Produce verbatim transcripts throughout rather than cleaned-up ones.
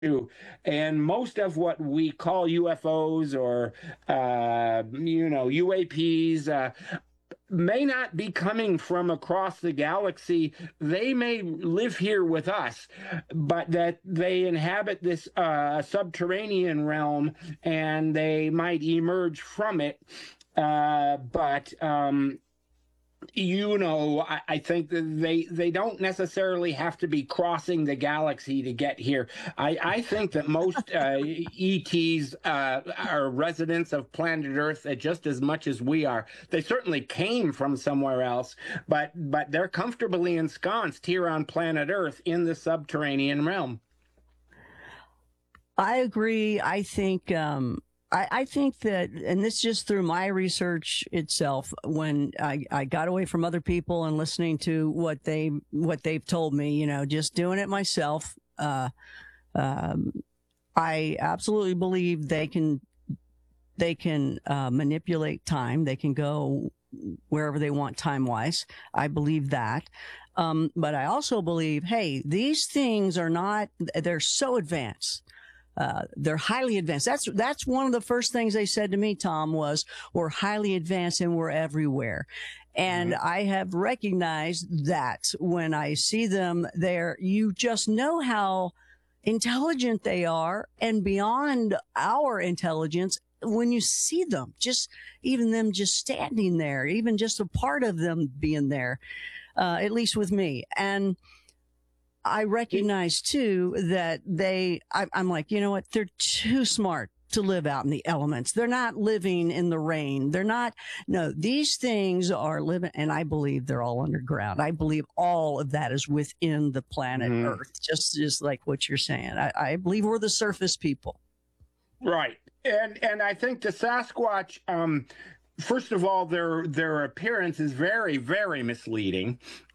too. And most of what we call U F Os or, uh, you know, U A Ps, uh, may not be coming from across the galaxy. They may live here with us, but that they inhabit this uh, subterranean realm and they might emerge from it. Uh, but um, you know, I, I think that they they don't necessarily have to be crossing the galaxy to get here. I, I think that most uh, E Ts uh, are residents of planet Earth uh, just as much as we are. They certainly came from somewhere else, but but they're comfortably ensconced here on planet Earth in the subterranean realm. I agree. I think um, I, I think that, and this just through my research itself, when I, I got away from other people and listening to what they what they've told me, you know, just doing it myself. Uh, um, I absolutely believe they can they can uh, manipulate time. They can go wherever they want time wise. I believe that. Um, but I also believe, hey, these things are not, they're so advanced. Uh, they're highly advanced. That's that's one of the first things they said to me, Tom, was we're highly advanced and we're everywhere. And mm-hmm. I have recognized that when I see them there, you just know how intelligent they are and beyond our intelligence when you see them, just even them just standing there, even just a part of them being there, uh, at least with me. And I recognize too that they, I, I'm like, you know what? They're too smart to live out in the elements. They're not living in the rain. They're not, no, these things are living, and I believe they're all underground. I believe all of that is within the planet mm-hmm. Earth, just, just like what you're saying. I, I believe we're the surface people. Right. And, and I think the Sasquatch, um, first of all, their their appearance is very, very misleading.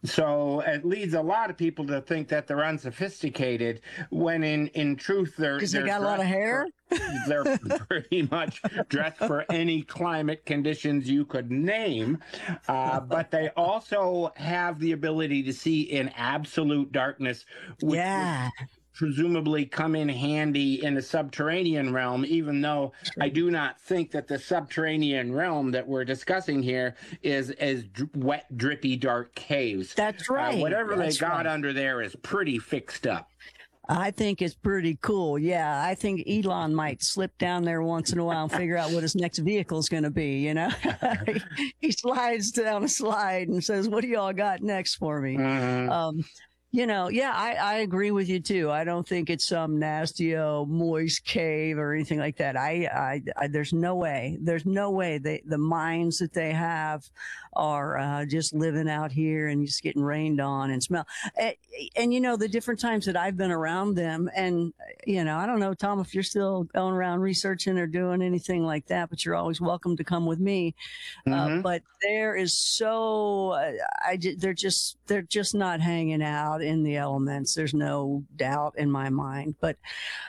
So it leads a lot of people to think that they're unsophisticated, when in, in truth they're because they got a lot of hair. For, they're pretty much dressed for any climate conditions you could name. Uh, but they also have the ability to see in absolute darkness. Which, yeah. Which, presumably come in handy in the subterranean realm, even though True. I do not think that the subterranean realm that we're discussing here is as dr- wet, drippy, dark caves. That's right. Uh, whatever That's they got right. under there is pretty fixed up. I think it's pretty cool. Yeah, I think Elon might slip down there once in a while and figure out what his next vehicle is going to be, you know? he, he slides down a slide and says, what do y'all got next for me? Mm-hmm. Um, You know, yeah, I, I agree with you too. I don't think it's some nasty, oh, moist cave or anything like that. I, I, I there's no way. There's no way they, the minds that they have are uh, just living out here and just getting rained on and smell. And, and you know, the different times that I've been around them, and you know, I don't know, Tom, if you're still going around researching or doing anything like that, but you're always welcome to come with me. Mm-hmm. Uh, but there is so, uh, I, they're just, they're just not hanging out in the elements. There's no doubt in my mind, but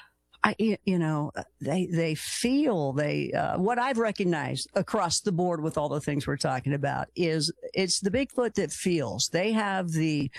I, you know, they, they feel they, uh, what I've recognized across the board with all the things we're talking about is it's the Bigfoot that feels. They have the,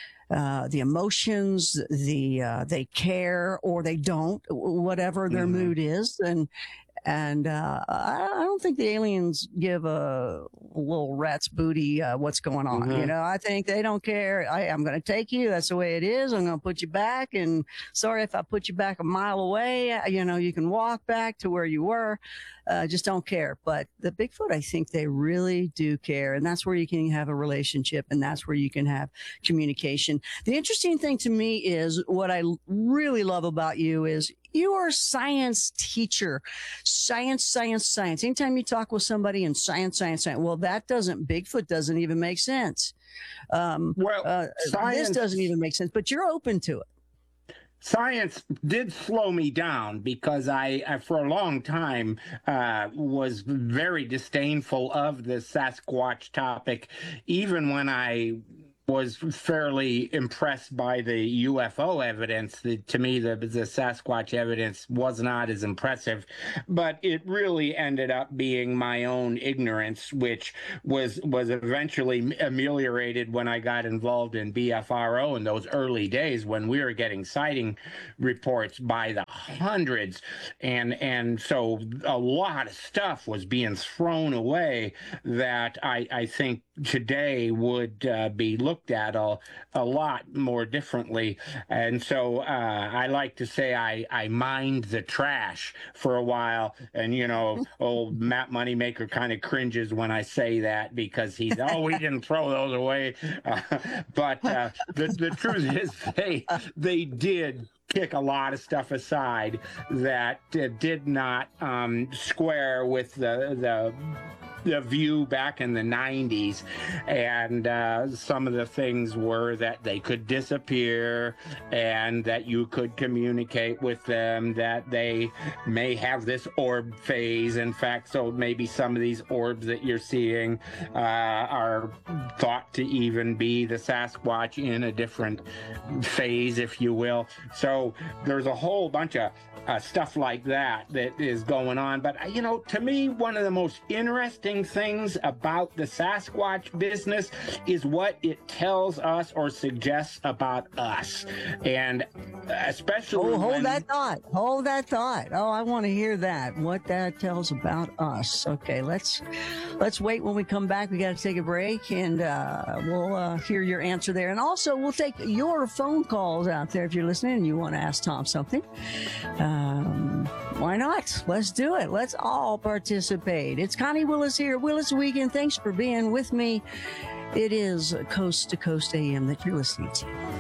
uh, the emotions, the, uh, they care or they don't, whatever their mm-hmm. mood is. And, And uh, I don't think the aliens give a little rat's booty uh, what's going on. Mm-hmm. You know, I think they don't care. I, I'm going to take you. That's the way it is. I'm going to put you back. And sorry if I put you back a mile away. You know, you can walk back to where you were. Uh, just don't care. But the Bigfoot, I think they really do care. And that's where you can have a relationship. And that's where you can have communication. The interesting thing to me is what I really love about you is you are a science teacher. Science, science, science. Anytime you talk with somebody in science, science, science, well, that doesn't, Bigfoot doesn't even make sense. Um, well, uh, science, this doesn't even make sense, but you're open to it. Science did slow me down because I, I for a long time, uh, was very disdainful of the Sasquatch topic, even when I was fairly impressed by the U F O evidence. The, to me, the, the Sasquatch evidence was not as impressive, but it really ended up being my own ignorance, which was was eventually ameliorated when I got involved in B F R O in those early days when we were getting sighting reports by the hundreds, and and so a lot of stuff was being thrown away that I, I think today would uh, be looked at a, a lot more differently. And so uh, I like to say I, I mined the trash for a while. And, you know, old Matt Moneymaker kind of cringes when I say that because he's, oh, we didn't throw those away. Uh, but uh, the, the truth is they, they did kick a lot of stuff aside that uh, did not um, square with the, the the view back in the nineties, and uh, some of the things were that they could disappear and that you could communicate with them, that they may have this orb phase. In fact, so maybe some of these orbs that you're seeing uh, are thought to even be the Sasquatch in a different phase, if you will. So there's a whole bunch of uh, stuff like that that is going on. But, you know, to me, one of the most interesting things about the Sasquatch business is what it tells us or suggests about us. And especially Oh, hold when, that thought. Hold that thought. Oh, I want to hear that. What that tells about us. Okay, let's let's wait. When we come back, we got to take a break, and uh, we'll uh, hear your answer there. And also, we'll take your phone calls out there if you're listening and you want to ask Tom something. Um, why not? Let's do it. Let's all participate. It's Connie Willis here, Willis Weekend. Thanks for being with me. It is Coast to Coast A M that you're listening to.